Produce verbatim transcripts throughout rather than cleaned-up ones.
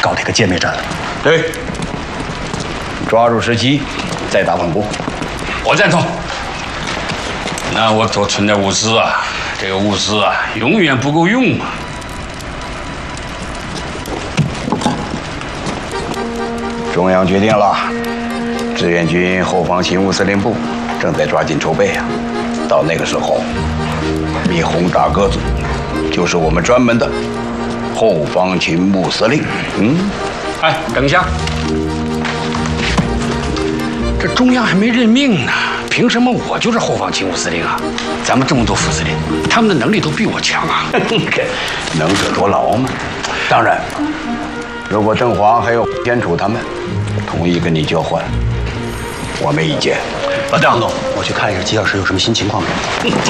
搞这个歼灭战了。 对，抓住时机，再打反攻。 我赞同。那我多存点物资啊，这个物资啊，永远不够用啊。 中央决定了，志愿军后方勤务司令部正在抓紧筹备啊。到那个时候，灭红大个子就是我们专门的后方勤务司令。嗯， 哎，等一下，这中央还没任命呢，凭什么我就是后方勤务司令啊？咱们这么多副司令，他们的能力都比我强啊！ 能者多劳嘛。当然，如果邓华还有天楚他们同意跟你交换，我没意见。 老邓总，我去看一下机要室有什么新情况没有。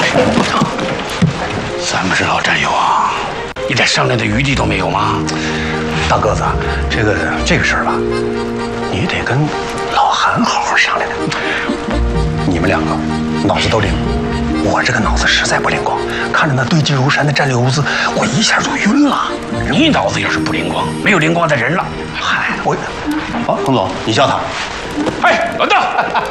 咱们是老战友啊，一点商量的余地都没有吗？ 大个子，这个这个事儿吧，你得跟老韩好好商量的。你们两个脑子都灵，我这个脑子实在不灵光，看着那堆积如山的战略物资，我一下就晕了。 你脑子要是不灵光，没有灵光的人了。 嗨，我，哦，彭总，你叫他。 哎，老邓。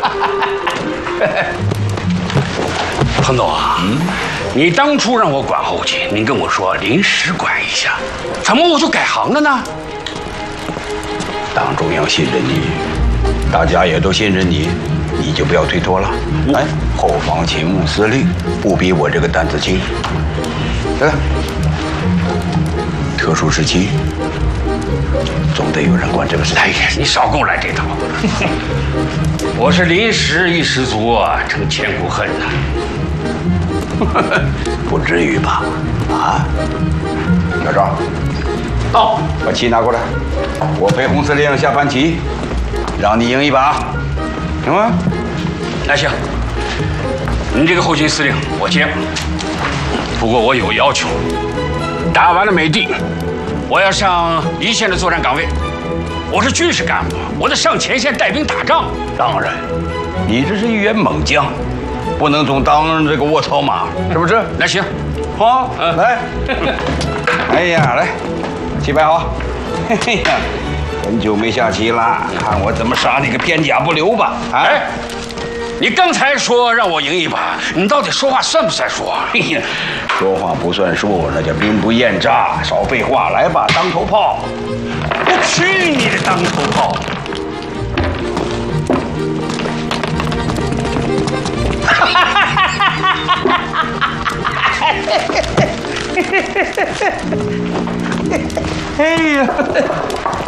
彭总啊，嗯，你当初让我管后勤，您跟我说临时管一下，怎么我就改行了呢？ 党中央信任你，大家也都信任你，你就不要推脱了。哎，后方勤务司令不比我这个担子轻。来来，特殊时期总得有人管这个事情。 哎呀，你少给我来这套！我是临时一失足啊，成千古恨呐。 不至于吧？啊，小赵， 到， 把旗拿过来，我陪洪司令下盘棋，让你赢一把，行吗？ 那行，你这个后勤司令我接。不过我有要求，打完了美帝，我要上一线的作战岗位。我是军事干部，我得上前线带兵打仗。 当然，你这是一员猛将，不能总当这个卧槽马，是不是？ 那行， 好，嗯，来，哎呀，来，棋摆好。嘿呀，很久没下棋了，看我怎么杀你个片甲不留吧！ 哎，你刚才说让我赢一把，你到底说话算不算数啊？ 哎呀，说话不算数，那叫兵不厌诈。少废话，来吧，当头炮！ 我去你的当头炮！ 哎呀！